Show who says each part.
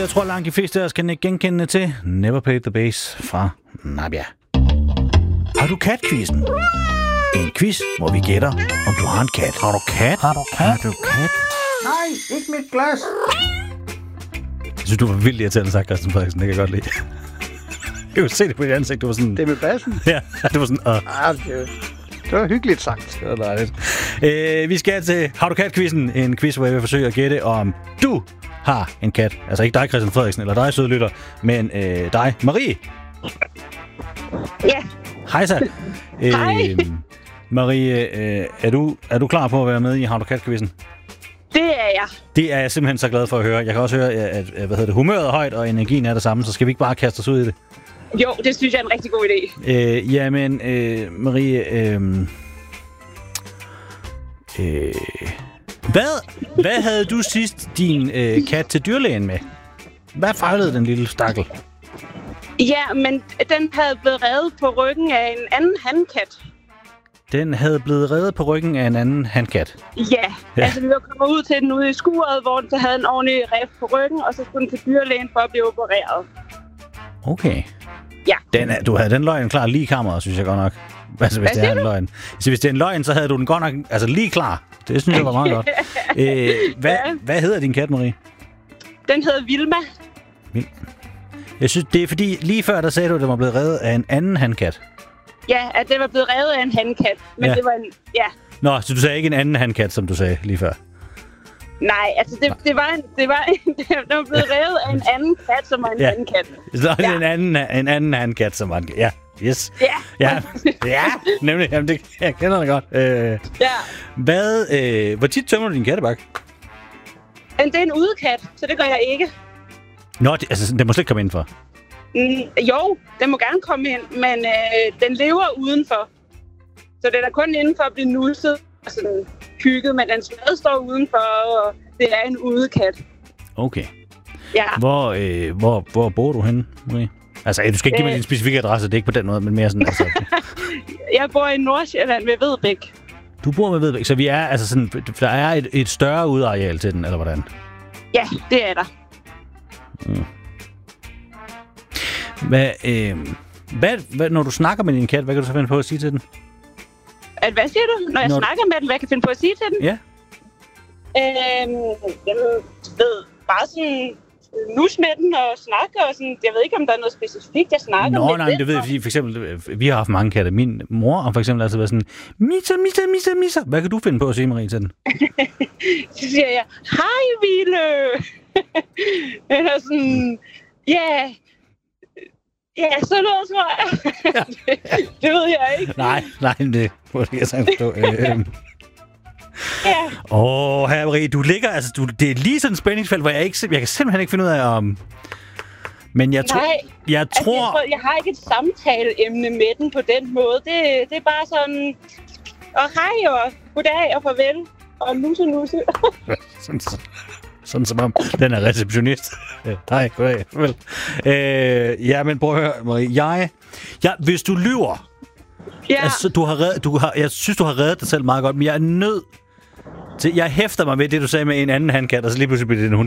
Speaker 1: jeg tror langt de fleste af os kan ikke genkende til Never Played the Bass fra Nabia. Har du kat-quizzen? En quiz, hvor vi gætter, om du har en kat. Har du kat? Har du kat?
Speaker 2: Nej, ikke mit glas.
Speaker 1: Jeg synes, du var vildt irriterende sagt, Christian Frederiksen. Det kan jeg godt lide. Jeg kunne se det på dit ansigt. Du var sådan...
Speaker 2: Det er med bassen?
Speaker 1: Ja, det var sådan...
Speaker 2: Det var hyggeligt sagt.
Speaker 1: Det var dejligt. Vi skal til Har du kat-quizzen? En quiz, hvor jeg vil forsøge at gætte, om du har en kat. Altså ikke dig, Christian Frederiksen, eller dig, søde lytter, men dig, Marie.
Speaker 3: Ja.
Speaker 1: Hej så.
Speaker 3: Hej.
Speaker 1: Marie, er du klar på at være med i Har du kat-quizzen?
Speaker 3: Det er jeg. Det
Speaker 1: er jeg simpelthen så glad for at høre. Jeg kan også høre, at humøret er højt, og energien er det samme, så skal vi ikke bare kaste os ud i det?
Speaker 3: Jo, det synes jeg er en rigtig god idé.
Speaker 1: Jamen, Marie, hvad havde du sidst din kat til dyrlægen med? Hvad fejlede den lille stakkel?
Speaker 3: Ja, men den havde blevet revet på ryggen af en anden handkat.
Speaker 1: Den havde blevet reddet på ryggen af en anden handkat?
Speaker 3: Ja, altså vi var kommet ud til den ude i skuret, hvor den så havde en ordentlig rev på ryggen, og så skulle den til dyrlægen for at blive opereret.
Speaker 1: Okay.
Speaker 3: Ja.
Speaker 1: Du havde den løgn klar lige i kammeret, synes jeg godt nok. Altså, hvis det er en løgn. Så hvis det er en løgn, så havde du den godt nok lige klar. Det synes jeg var meget godt. Hvad hedder din kat, Marie?
Speaker 3: Den hedder Vilma.
Speaker 1: Jeg synes, det er fordi, lige før der sagde du, at den var blevet reddet af en anden handkat.
Speaker 3: Ja, at den var blevet revet af en handkat. Men det var en... Ja.
Speaker 1: Nå, så du sagde ikke en anden handkat, som du sagde lige før?
Speaker 3: Nej, altså den var blevet revet af en anden kat, som var en handkat.
Speaker 1: Så en anden handkat, som var en... Ja, yes. Ja, nemlig. Jamen, det, jeg kender det godt. Hvor tit tømmer du din kattebakke?
Speaker 3: Det er en udekat, så det gør jeg ikke.
Speaker 1: Nå, den må slet ikke komme indenfor?
Speaker 3: Jo, den må gerne komme ind, men den lever udenfor. Så den er kun indenfor at blive nusset og sådan hygget, men den stadig står udenfor, og det er en udekat.
Speaker 1: Okay.
Speaker 3: Ja.
Speaker 1: Hvor bor du henne, Marie? Altså, du skal ikke give mig din specifikke adresse, det er ikke på den måde, men mere sådan... Altså.
Speaker 3: Jeg bor i Nordsjælland ved Vedbæk.
Speaker 1: Du bor ved Vedbæk, så vi er altså sådan... Der er et større udeareal til den, eller hvordan?
Speaker 3: Ja, det er der.
Speaker 1: Hvad, når du snakker med din kat, hvad kan du så finde på at sige til den?
Speaker 3: Hvad siger du? Når jeg snakker med den, hvad jeg kan finde på at sige til den?
Speaker 1: Ja.
Speaker 3: Jeg ved, bare sådan nus med den og snakke og sådan. Jeg ved ikke, om der er noget specifikt, jeg snakker med.
Speaker 1: Nej, det ved jeg, fordi for eksempel, vi har haft mange katte. Min mor har for eksempel altid været sådan, Misa. Hvad kan du finde på at sige, Marie, til den?
Speaker 3: Så siger jeg, hej, Ville. Eller sådan, ja, så noget, tror jeg. Det ved jeg ikke.
Speaker 1: Nej, det burde jeg sagtens forstå.
Speaker 3: Ja.
Speaker 1: Her, Marie, du ligger, altså, det er lige sådan et spændingsfelt, hvor jeg kan simpelthen ikke finde ud af, om... Men jeg tror...
Speaker 3: Jeg har ikke et samtaleemne med den på den måde. Det er bare sådan... Og hej, og goddag, og farvel, og nusse.
Speaker 1: Sådan som om den er receptionist. Hej, goddag, farvel. Men prøv at høre, Marie. Hvis du lyver... Ja. Altså, jeg synes, du har reddet dig selv meget godt, men jeg er nødt til... Jeg hæfter mig ved det, du sagde med en anden handkat, og så lige pludselig bliver det en